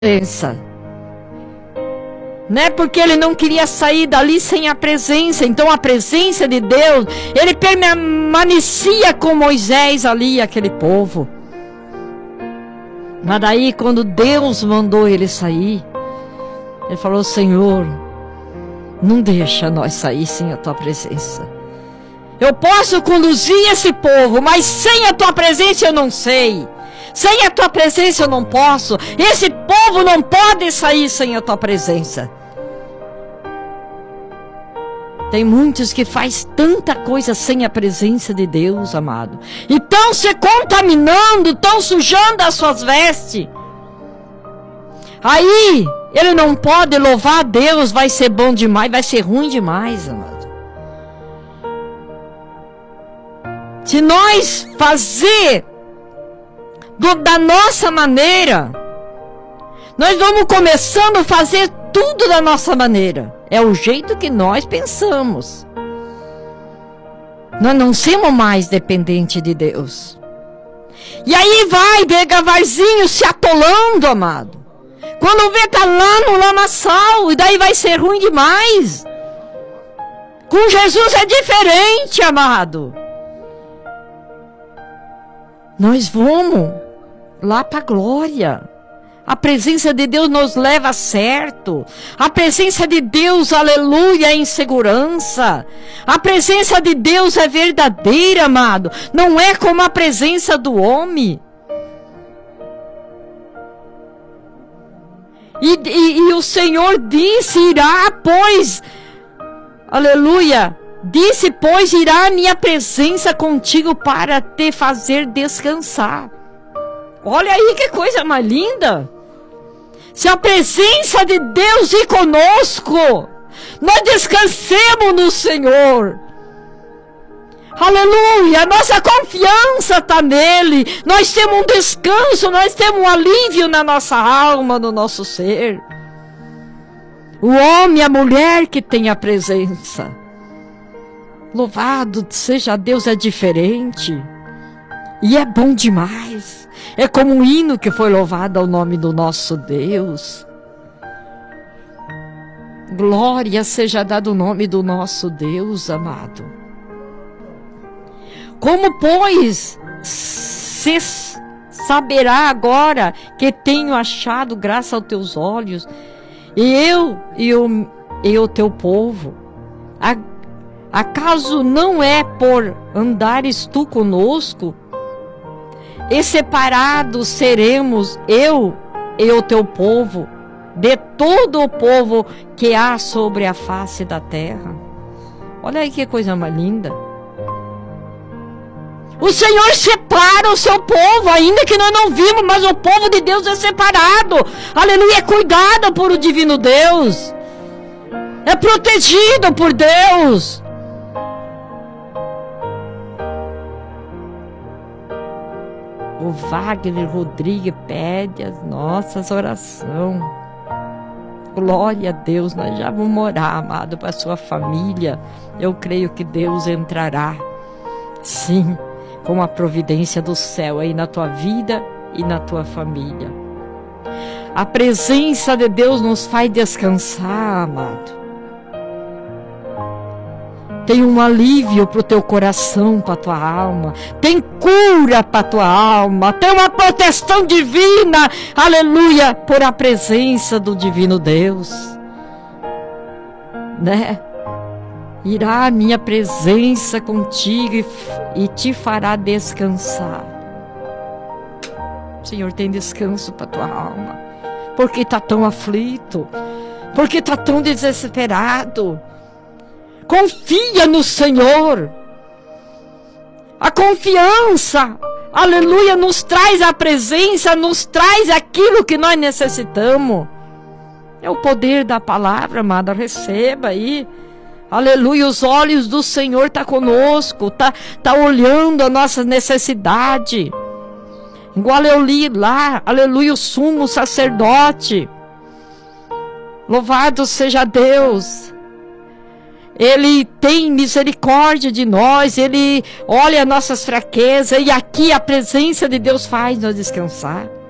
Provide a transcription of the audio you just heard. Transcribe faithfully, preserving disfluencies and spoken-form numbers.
presença. Né? Porque ele não queria sair dali sem a presença. Então a presença de Deus, ele permanecia com Moisés ali, aquele povo. Mas daí quando Deus mandou ele sair, ele falou: Senhor, não deixa nós sair sem a tua presença. Eu posso conduzir esse povo, mas sem a tua presença eu não sei. Sem a tua presença eu não posso. Esse povo não pode sair sem a tua presença. Tem muitos que faz tanta coisa sem a presença de Deus, amado. E estão se contaminando, estão sujando as suas vestes. Aí, ele não pode louvar a Deus, vai ser bom demais, vai ser ruim demais, amado. Se nós fazer do, da nossa maneira, nós vamos começando a fazer tudo da nossa maneira. É o jeito que nós pensamos. Nós não somos mais dependentes de Deus. E aí vai devagarzinho se atolando, amado. Quando vê, tá lá no lamaçal. E daí vai ser ruim demais. Com Jesus é diferente, amado. Nós vamos lá para a glória. A presença de Deus nos leva certo. A presença de Deus, aleluia, é em segurança. A presença de Deus é verdadeira, amado. Não é como a presença do homem. E, e, e o Senhor disse: irá, pois, aleluia, disse, pois, irá a minha presença contigo para te fazer descansar. Olha aí que coisa mais linda. Se a presença de Deus ir conosco, nós descansemos no Senhor. Aleluia, a nossa confiança está nele. Nós temos um descanso, nós temos um alívio na nossa alma, no nosso ser. O homem, a mulher que tem a presença. Louvado seja Deus, é diferente. E é bom demais. É como um hino que foi louvado ao nome do nosso Deus. Glória seja dado o nome do nosso Deus, amado. Como, pois, se saberá agora que tenho achado graça aos teus olhos, e eu e o, e o teu povo? Acaso não é por andares tu conosco? E separados seremos eu e o teu povo, de todo o povo que há sobre a face da terra. Olha aí que coisa mais linda. O Senhor separa o seu povo, ainda que nós não vimos, mas o povo de Deus é separado. Aleluia, é cuidado por o divino Deus. É protegido por Deus. O Wagner Rodrigues pede as nossas orações. Glória a Deus, nós já vamos orar, amado, para a sua família. Eu creio que Deus entrará, sim, com a providência do céu aí na tua vida e na tua família. A presença de Deus nos faz descansar, amado. Tem um alívio para o teu coração, para a tua alma. Tem cura para a tua alma. Tem uma proteção divina, aleluia, por a presença do divino Deus. Né? Irá a minha presença contigo e, e te fará descansar. Senhor, tem descanso para a tua alma. Porque está tão aflito. Porque está tão desesperado. Confia no Senhor. A confiança, aleluia, nos traz a presença, nos traz aquilo que nós necessitamos. É o poder da palavra, amada, receba aí. Aleluia, os olhos do Senhor estão conosco, tá, tá olhando a nossa necessidade. Igual eu li lá, aleluia, o sumo sacerdote. Louvado seja Deus. Ele tem misericórdia de nós, Ele olha nossas fraquezas, e aqui a presença de Deus faz nós descansar.